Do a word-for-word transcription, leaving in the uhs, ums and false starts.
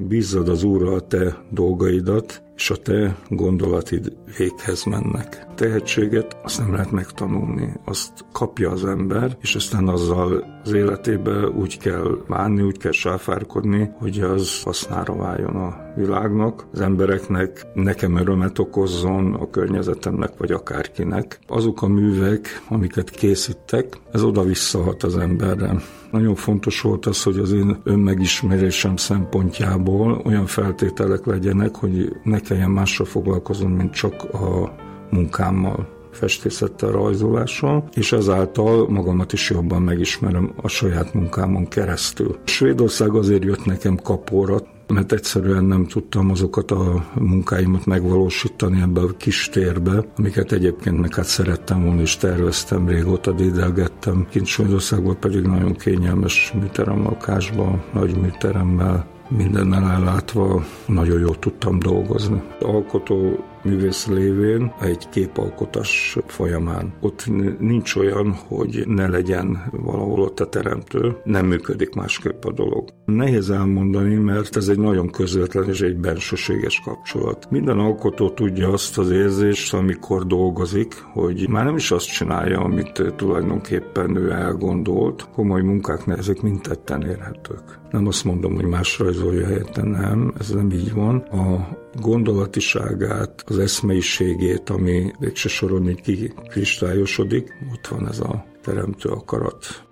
bízzad az Úrra a te dolgaidat, és a te gondolatid véghez mennek. Tehetséget azt nem lehet megtanulni, azt kapja az ember, és aztán azzal az életébe úgy kell bánni, úgy kell sáfárkodni, hogy az hasznára váljon a világnak, az embereknek, nekem örömet okozzon, a környezetemnek, vagy akárkinek. Azok a művek, amiket készítek, ez oda-visszahat az emberre. Nagyon fontos volt az, hogy az én önmegismerésem szempontjából olyan feltételek legyenek, hogy ne kelljen mással foglalkoznom, mint csak a munkámmal, festészettel, rajzolással, és ezáltal magamat is jobban megismerem a saját munkámon keresztül. Svédország azért jött nekem kapóra, mert egyszerűen nem tudtam azokat a munkáimat megvalósítani ebbe a kis térbe, amiket egyébként meg hát szerettem volna, és terveztem, régóta dédelgettem. Kint Svédországban pedig nagyon kényelmes műteremlakásban, nagy műteremmel, mindennel ellátva nagyon jól tudtam dolgozni. Alkotó művész lévén egy képalkotás folyamán. Ott nincs olyan, hogy ne legyen valahol ott a teremtő, nem működik másképp a dolog. Nehéz elmondani, mert ez egy nagyon közvetlen és egy bensőséges kapcsolat. Minden alkotó tudja azt az érzést, amikor dolgozik, hogy már nem is azt csinálja, amit tulajdonképpen ő elgondolt. Komoly munkák, ezek mind tetten érhetők. Nem azt mondom, hogy más rajzolja helyette, nem, ez nem így van. A gondolatiságát, az eszmeiségét, ami végső soron így kikristályosodik, ott van ez a teremtő akarat.